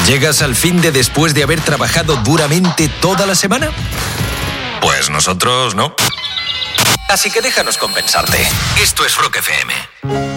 ¿Llegas al fin de después de haber trabajado duramente toda la semana? Pues nosotros no. Así que déjanos compensarte. Esto es Rock FM.